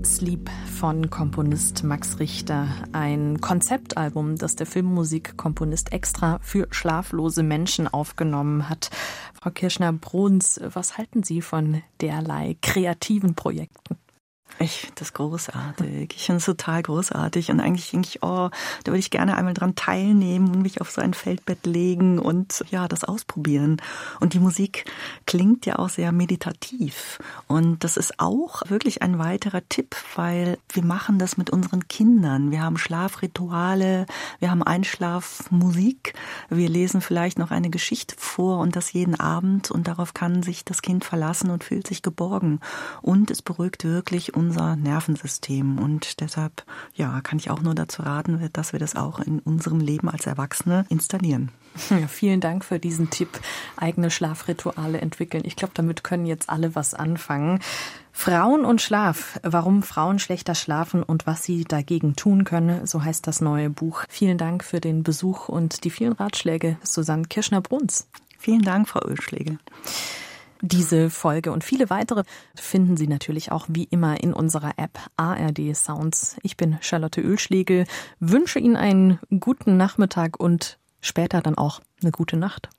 Sleep von Komponist Max Richter. Ein Konzeptalbum, das der Filmmusikkomponist extra für schlaflose Menschen aufgenommen hat. Frau Kirschner-Bruns, was halten Sie von derlei kreativen Projekten? Ich finde das großartig. Ich finde es total großartig. Und eigentlich denke ich, da würde ich gerne einmal dran teilnehmen und mich auf so ein Feldbett legen und ja, das ausprobieren. Und die Musik klingt ja auch sehr meditativ. Und das ist auch wirklich ein weiterer Tipp, weil wir machen das mit unseren Kindern. Wir haben Schlafrituale, wir haben Einschlafmusik. Wir lesen vielleicht noch eine Geschichte vor und das jeden Abend. Und darauf kann sich das Kind verlassen und fühlt sich geborgen. Und es beruhigt wirklich unser Nervensystem. Und deshalb, ja, kann ich auch nur dazu raten, dass wir das auch in unserem Leben als Erwachsene installieren. Ja, vielen Dank für diesen Tipp. Eigene Schlafrituale entwickeln. Ich glaube, damit können jetzt alle was anfangen. Frauen und Schlaf. Warum Frauen schlechter schlafen und was sie dagegen tun können. So heißt das neue Buch. Vielen Dank für den Besuch und die vielen Ratschläge. Susanne Kirschner-Bruns. Vielen Dank, Frau Oelschläge. Diese Folge und viele weitere finden Sie natürlich auch wie immer in unserer App ARD Sounds. Ich bin Charlotte Oelschläge, wünsche Ihnen einen guten Nachmittag und später dann auch eine gute Nacht.